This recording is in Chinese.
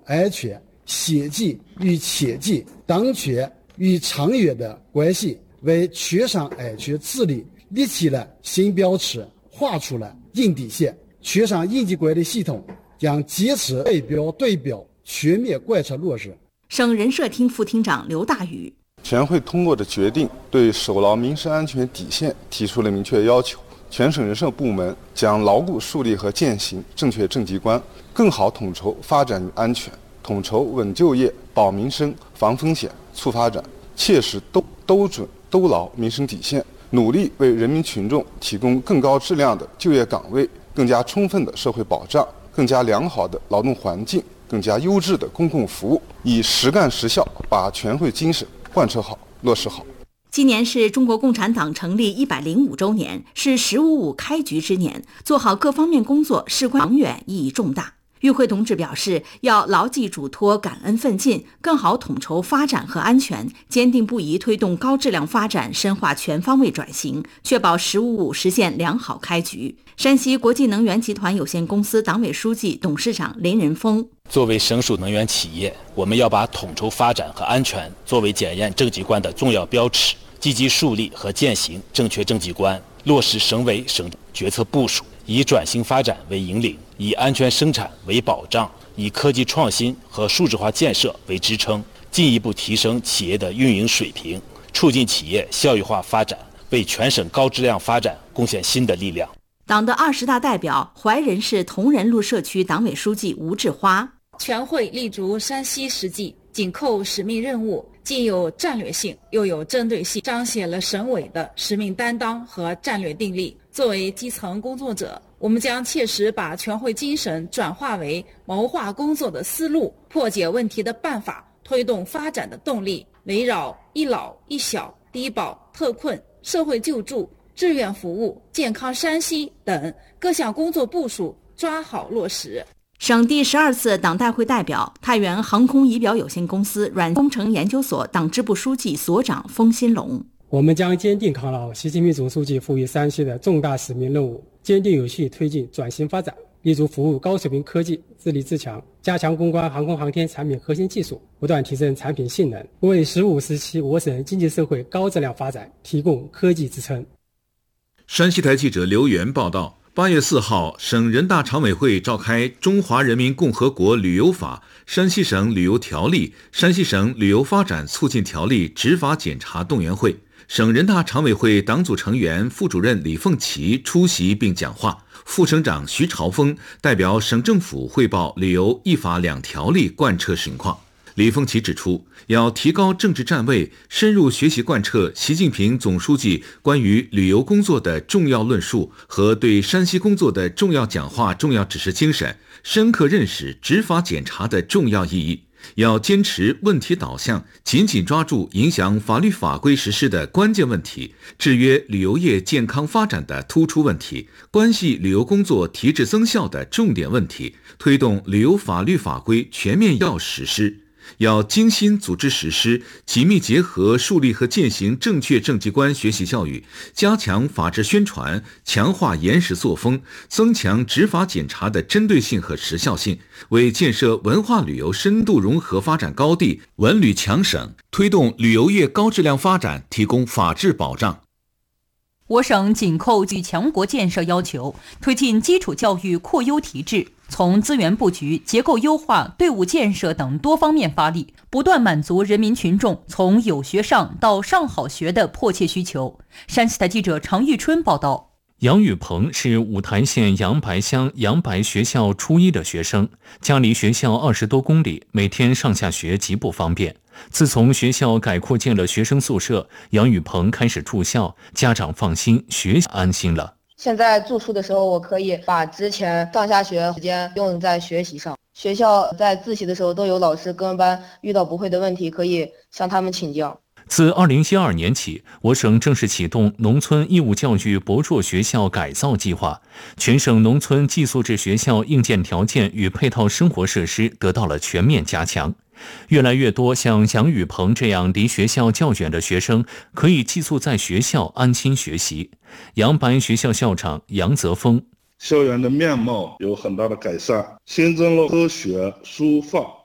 安全、险境与前进、当权与长远的关系，为全省安全治理立起了新标尺，画出了硬底线。全省应急管理系统将坚持对标对标，全面贯彻落实。 省人社厅副厅长刘大宇： 全会通过的决定对守牢民生安全底线提出了明确要求，全省人社部门将牢固树立和践行正确政绩观，更好统筹发展与安全，统筹稳就业、保民生、防风险、促发展，切实兜准兜牢民生底线，努力为人民群众提供更高质量的就业岗位、更加充分的社会保障、更加良好的劳动环境、更加优质的公共服务，以实干实效把全会精神贯彻好、落实好。 今年是中国共产党成立105周年，是“15.5”开局之年，做好各方面工作事关长远，意义重大。与会同志表示，要牢记嘱托，感恩奋进，更好统筹发展和安全，坚定不移推动高质量发展，深化全方位转型，确保“15.5”实现良好开局。山西国际能源集团有限公司党委书记、董事长林仁峰： 作为省属能源企业，我们要把统筹发展和安全作为检验政绩观的重要标尺，积极树立和践行正确政绩观，落实省委省决策部署，以转型发展为引领，以安全生产为保障，以科技创新和数字化建设为支撑，进一步提升企业的运营水平，促进企业效益化发展，为全省高质量发展贡献新的力量。 党的20大代表、怀仁市同仁路社区党委书记吴志花： 全会立足山西实际，紧扣使命任务，既有战略性又有针对性，彰显了省委的使命担当和战略定力。作为基层工作者，我们将切实把全会精神转化为谋划工作的思路，破解问题的办法，推动发展的动力，围绕一老一小、低保、特困、社会救助、志愿服务、健康山西等各项工作部署抓好落实。 省第12次党代会代表、太原航空仪表有限公司软工程研究所党支部书记、所长封新龙： 我们将坚定抗牢习近平总书记赋予山西的重大使命任务，坚定有序推进转型发展，立足服务高水平科技，自立自强，加强攻关航空航天产品核心技术，不断提升产品性能，为15时期我省经济社会高质量发展提供科技支撑。 山西台记者刘源报道，8月4号，省人大常委会召开《中华人民共和国旅游法》、山西省旅游条例、山西省旅游发展促进条例执法检查动员会。省人大常委会党组成员、副主任李凤岐出席并讲话，副省长徐朝峰代表省政府汇报旅游一法两条例贯彻情况。李凤岐指出，要提高政治站位，深入学习贯彻习近平总书记关于旅游工作的重要论述和对山西工作的重要讲话、重要指示精神，深刻认识执法检查的重要意义。要坚持问题导向，紧紧抓住影响法律法规实施的关键问题，制约旅游业健康发展的突出问题，关系旅游工作提质增效的重点问题，推动旅游法律法规全面要实施。要精心组织实施，紧密结合树立和践行正确政绩观学习教育，加强法治宣传，强化严实作风，增强执法检查的针对性和时效性，为建设文化旅游深度融合发展高地、文旅强省，推动旅游业高质量发展提供法治保障。 我省紧扣举强国建设要求，推进基础教育扩优提质，从资源布局、结构优化、队伍建设等多方面发力，不断满足人民群众从有学上到上好学的迫切需求。山西台记者常玉春报道。 杨宇鹏是五台县杨白乡杨白学校初一的学生，家离学校20多公里，每天上下学极不方便。自从学校改扩建了学生宿舍，杨宇鹏开始住校，家长放心，学校安心了。 现在住宿的时候，我可以把之前上下学时间用在学习上。学校在自习的时候都有老师跟班，遇到不会的问题可以向他们请教。 自2012年起，我省正式启动农村义务教育博弱学校改造计划，全省农村寄宿制学校硬件条件与配套生活设施得到了全面加强。越来越多像杨宇鹏这样离学校较远的学生可以寄宿在学校安心学习。杨白学校校长杨泽峰： 校园的面貌有很大的改善，新增了科学、书法、